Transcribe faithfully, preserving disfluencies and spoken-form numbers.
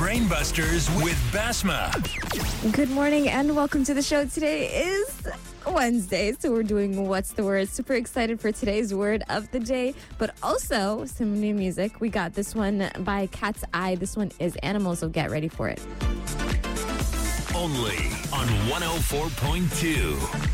Brainbusters with Basma. Good morning and welcome to the show. Today is Wednesday, so we're doing What's the Word. Super excited for today's word of the day, but also some new music. We got this one by Cat's Eye. This one is Animals, so get ready for it. Only on one oh four point two.